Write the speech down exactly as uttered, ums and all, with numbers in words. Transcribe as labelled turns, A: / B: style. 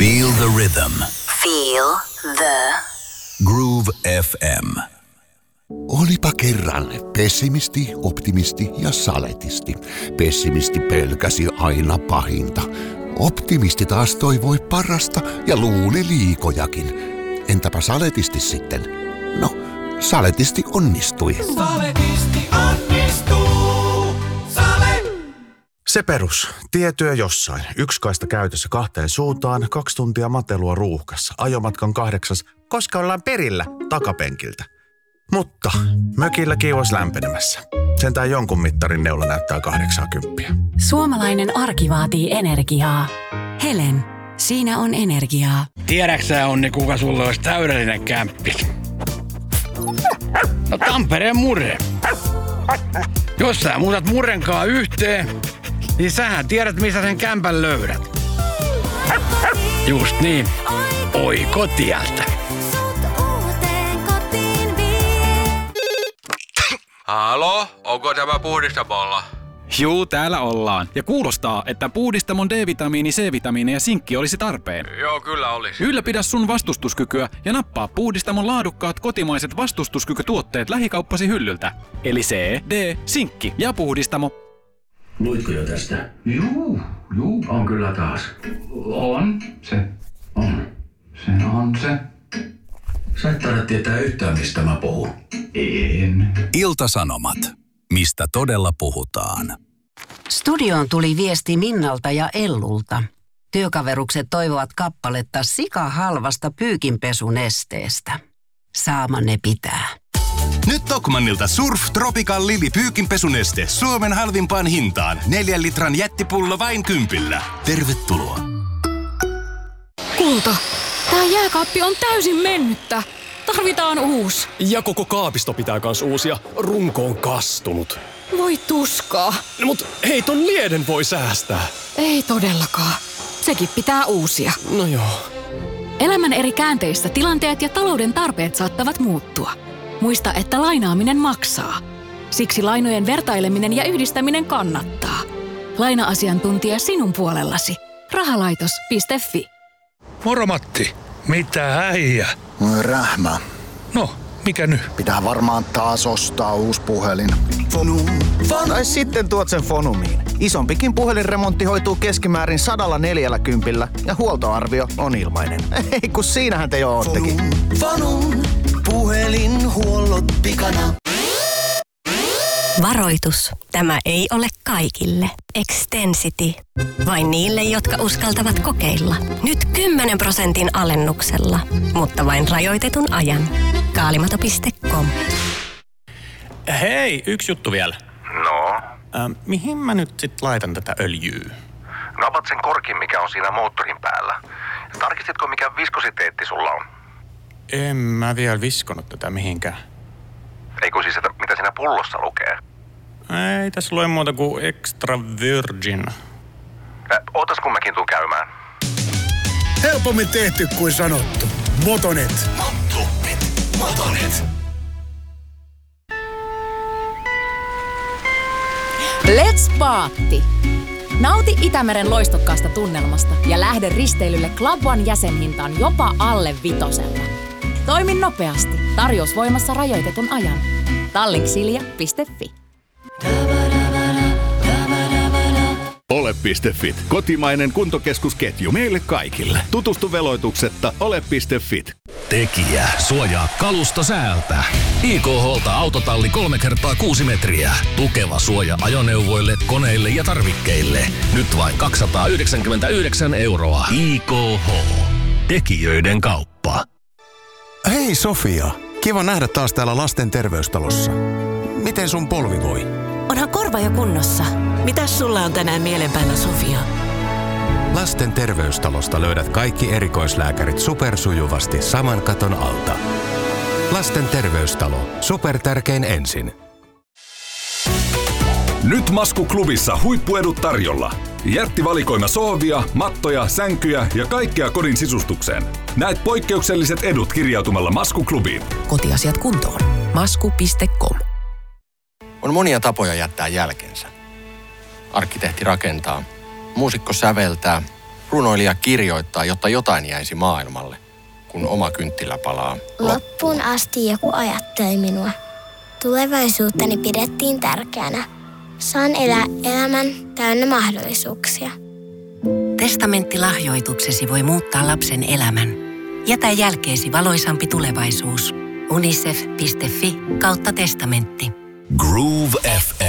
A: Feel the rhythm.
B: Feel the
A: Groove F M.
C: Olipa kerran pessimisti, optimisti ja saletisti. Pessimisti pelkäsi aina pahinta. Optimisti taas toivoi parasta ja luuli liikojakin. Entäpä saletisti sitten? No, saletisti onnistui.
D: Saletisti onnistuu. Sale.
E: Se perus. Tietyö jossain. Yksi kaista käytössä kahteen suuntaan, kaksi tuntia matelua ruuhkassa. Ajomatkan kahdeksas, koska ollaan perillä takapenkiltä. Mutta mökillä kiivas lämpenemässä. Sentään jonkun mittarin neula näyttää kahdeksankymmentä.
F: Suomalainen arki vaatii energiaa. Helen, siinä on energiaa.
G: Tiedäksä, Onni, kuka sulle olisi täydellinen kämppis? No Tampereen Murre. Jos sä muutat Murrenkaan yhteen, niin sähän tiedät, missä sen kämpän löydät. Just niin. Oikotieltä.
H: Halo, onko tämä puhdistamolla?
I: Juu, täällä ollaan. Ja kuulostaa, että puhdistamon D-vitamiini, C-vitamiini ja sinkki olisi tarpeen.
H: Joo, kyllä olisi.
I: Ylläpidä sun vastustuskykyä ja nappaa puhdistamon laadukkaat kotimaiset vastustuskykytuotteet lähikauppasi hyllyltä. Eli C, D, sinkki ja puhdistamo.
J: Luitko jo tästä? Juu, juu, on kyllä taas. On, se on. Se on se. Sä et taida tietää yhtään, mistä mä puhun. En.
A: Ilta-Sanomat. Mistä todella puhutaan?
B: Studioon tuli viesti Minnalta ja Ellulta. Työkaverukset toivovat kappaletta sikahalvasta pyykinpesunesteestä. Saamanne pitää.
K: Nyt Tokmannilta Surf Tropical Lily pyykinpesuneste Suomen halvimpaan hintaan. Neljän litran jättipullo vain kympillä. Tervetuloa.
L: Kulta, tää jääkaappi on täysin mennyttä. Tarvitaan uusi.
M: Ja koko kaapisto pitää kans uusia. Runko on kastunut.
L: Voi tuskaa.
M: No, mut hei, ton lieden voi säästää.
L: Ei todellakaan. Sekin pitää uusia.
M: No joo.
L: Elämän eri käänteissä tilanteet ja talouden tarpeet saattavat muuttua. Muista, että lainaaminen maksaa. Siksi lainojen vertaileminen ja yhdistäminen kannattaa. Laina-asiantuntija sinun puolellasi. Rahalaitos piste fi.
N: Moro Matti. Mitä äijä?
O: Rähmä.
N: No, mikä nyt?
O: Pitää varmaan taas ostaa uusi puhelin.
N: Fonum.
O: Fonum. Tai sitten tuot sen Fonumiin. Isompikin puhelinremontti hoituu keskimäärin sadalla neljällä kympillä ja huoltoarvio on ilmainen. Ei kun siinähän te jo oottekin.
D: Fonum. Fonum. Puhelinhuollot pikana.
P: Varoitus. Tämä ei ole kaikille. Extensity. Vain niille, jotka uskaltavat kokeilla. Nyt kymmenen prosentin alennuksella. Mutta vain rajoitetun ajan. Kaalimato piste com.
Q: Hei, yksi juttu vielä.
R: No?
Q: Ähm, mihin mä nyt sit laitan tätä öljyä?
R: Napat sen korkin, mikä on siinä moottorin päällä. Tarkistitko, mikä viskositeetti sulla on?
Q: En mä vielä viskonut tätä mihinkään.
R: Ei kun siis, että mitä siinä pullossa lukee?
Q: Ei tässä lue muuta kuin extra virgin.
R: Äh, ootas kun mäkin tuun käymään.
S: Helpommin tehty kuin sanottu. Motonet.
D: Motonet. Motonet.
F: Let's party! Nauti Itämeren loistokkaasta tunnelmasta ja lähde risteilylle Club One jäsenhintaan jopa alle vitosella. Toimi nopeasti. Tarjous voimassa rajoitetun ajan. tallink silja piste fi.
T: Ole piste fit. Kotimainen kuntokeskusketju meille kaikille. Tutustu veloituksetta ole piste fit.
A: Tekijä suojaa kalusto säältä. I K H:lta autotalli kolme kertaa kuusi metriä. Tukeva suoja ajoneuvoille, koneille ja tarvikkeille. Nyt vain kaksisataayhdeksänkymmentäyhdeksän euroa. I K H. Tekijöiden kauppa.
U: Hei Sofia, kiva nähdä taas täällä lasten terveystalossa. Miten sun polvi voi?
V: Onhan korva jo kunnossa. Mitäs sulla on tänään mielen päällä, Sofia?
U: Lasten terveystalosta löydät kaikki erikoislääkärit supersujuvasti saman katon alta. Lasten terveystalo. Supertärkein ensin.
W: Nyt Masku-klubissa huippuedut tarjolla. Jättivalikoima sohvia, mattoja, sänkyjä ja kaikkea kodin sisustukseen. Näet poikkeukselliset edut kirjautumalla Masku-klubiin.
V: Kotiasiat kuntoon. masku piste com.
X: On monia tapoja jättää jälkensä. Arkkitehti rakentaa, muusikko säveltää, runoilija kirjoittaa, jotta jotain jäisi maailmalle, kun oma kynttilä palaa
C: loppuun asti joku ajatteli minua. Tulevaisuuttani pidettiin tärkeänä. Saan elää elämän täynnä mahdollisuuksia.
B: Testamenttilahjoituksesi voi muuttaa lapsen elämän. Jätä jälkeesi valoisampi tulevaisuus. unicef piste fi kautta testamentti.
A: Groove F